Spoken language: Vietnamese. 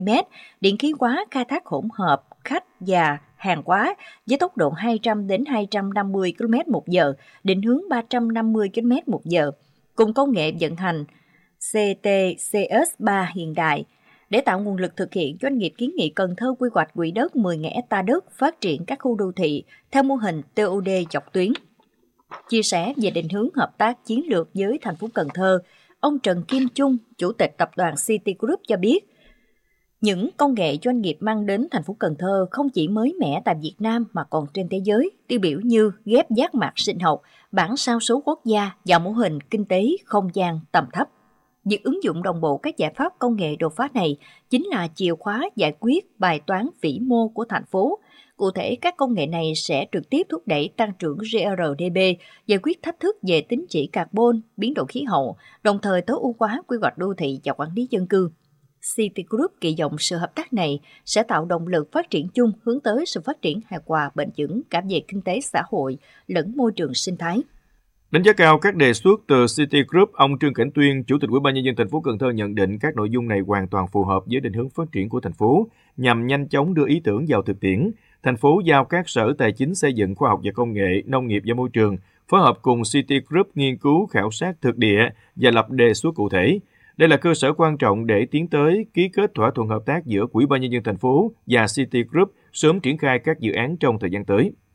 mét, điện khí hóa khai thác hỗn hợp khách và hàng hóa với tốc độ 200 đến 250 km/h, định hướng 350 km/h, cùng công nghệ vận hành CTCS3 hiện đại. Để tạo nguồn lực thực hiện, doanh nghiệp kiến nghị Cần Thơ quy hoạch quỹ đất 10.000 hectare đất phát triển các khu đô thị theo mô hình TOD dọc tuyến. Chia sẻ về định hướng hợp tác chiến lược với thành phố Cần Thơ, ông Trần Kim Chung, Chủ tịch tập đoàn City Group cho biết, những công nghệ doanh nghiệp mang đến thành phố Cần Thơ không chỉ mới mẻ tại Việt Nam mà còn trên thế giới, tiêu biểu như ghép giác mạc sinh học, bản sao số quốc gia và mô hình kinh tế không gian tầm thấp. Việc ứng dụng đồng bộ các giải pháp công nghệ đột phá này chính là chìa khóa giải quyết bài toán vĩ mô của thành phố. Cụ thể, các công nghệ này sẽ trực tiếp thúc đẩy tăng trưởng GRDP, giải quyết thách thức về tín chỉ carbon, biến đổi khí hậu, đồng thời tối ưu hóa quy hoạch đô thị và quản lý dân cư. City Group kỳ vọng sự hợp tác này sẽ tạo động lực phát triển chung hướng tới sự phát triển hài hòa bền vững cả về kinh tế xã hội lẫn môi trường sinh thái. Đánh giá cao các đề xuất từ City Group, ông Trương Cảnh Tuyên, Chủ tịch Ủy ban nhân dân thành phố Cần Thơ nhận định các nội dung này hoàn toàn phù hợp với định hướng phát triển của thành phố nhằm nhanh chóng đưa ý tưởng vào thực tiễn. Thành phố giao các sở tài chính, xây dựng, khoa học và công nghệ, nông nghiệp và môi trường phối hợp cùng City Group nghiên cứu khảo sát thực địa và lập đề xuất cụ thể. Đây là cơ sở quan trọng để tiến tới ký kết thỏa thuận hợp tác giữa Ủy ban nhân dân thành phố và City Group sớm triển khai các dự án trong thời gian tới.